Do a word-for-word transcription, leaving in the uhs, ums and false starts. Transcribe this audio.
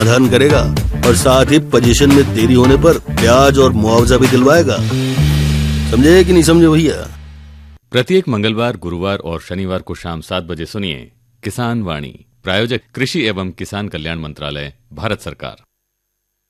समाधान करेगा और साथ ही पोजीशन में देरी होने पर ब्याज और मुआवजा भी दिलवाएगा। समझे कि नहीं समझे भैया? प्रत्येक मंगलवार, गुरुवार और शनिवार को शाम सात बजे सुनिए किसान वाणी। प्रायोजक कृषि एवं किसान कल्याण मंत्रालय, भारत सरकार।